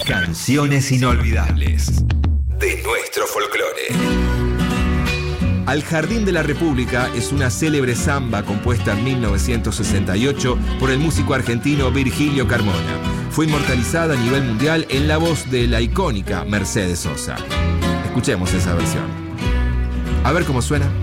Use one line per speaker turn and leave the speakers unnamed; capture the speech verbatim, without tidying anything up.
Canciones inolvidables de nuestro folclore. Al Jardín de la República es una célebre samba compuesta en mil novecientos sesenta y ocho por el músico argentino Virgilio Carmona. Fue inmortalizada a nivel mundial en la voz de la icónica Mercedes Sosa. Escuchemos esa versión. A ver cómo suena.